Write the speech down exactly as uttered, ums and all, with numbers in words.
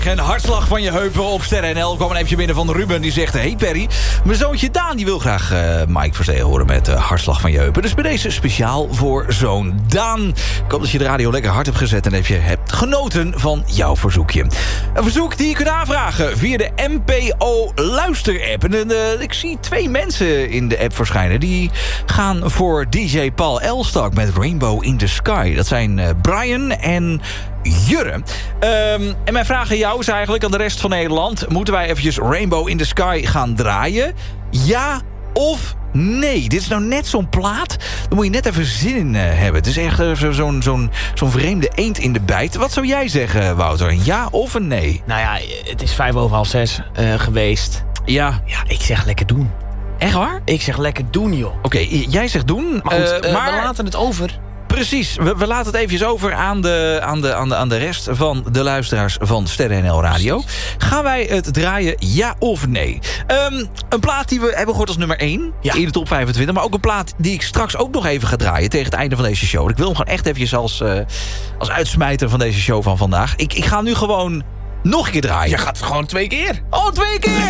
Een hartslag van je heupen op Sterren N L. kwam een appje binnen van Ruben. Die zegt, hey Perry, mijn zoontje Daan die wil graag uh, Mike Verstegen horen met uh, hartslag van je heupen. Dus bij deze speciaal voor zoon Daan. Ik hoop dat je de radio lekker hard hebt gezet en dat je hebt genoten van jouw verzoekje. Een verzoek die je kunt aanvragen via de M P O luisterapp. En uh, ik zie twee mensen in de app verschijnen. Die gaan voor D J Paul Elstak met Rainbow in the Sky. Dat zijn uh, Brian en Jurre. Um, en mijn vraag aan jou is eigenlijk aan de rest van Nederland. Moeten wij eventjes Rainbow in the Sky gaan draaien? Ja of nee? Dit is nou net zo'n plaat. Daar moet je net even zin in uh, hebben. Het is echt uh, zo'n zo'n zo'n zo'n vreemde eend in de bijt. Wat zou jij zeggen, Wouter? Een ja of een nee? Nou ja, het is vijf over half zes uh, geweest. Ja. Ja, ik zeg lekker doen. Echt waar? Ik zeg lekker doen, joh. Oké, okay, jij zegt doen. Maar goed, uh, uh, maar we laten het over. Precies, we, we laten het eventjes over aan de, aan, de, aan, de, aan de rest van de luisteraars van Sterren N L Radio. Gaan wij het draaien, ja of nee? Um, een plaat die we hebben gehoord als nummer één ja. in de top vijfentwintig. Maar ook een plaat die ik straks ook nog even ga draaien tegen het einde van deze show. Ik wil hem gewoon echt eventjes als, uh, als uitsmijter van deze show van vandaag. Ik, ik ga nu gewoon nog een keer draaien. Je gaat gewoon twee keer. Oh, twee keer!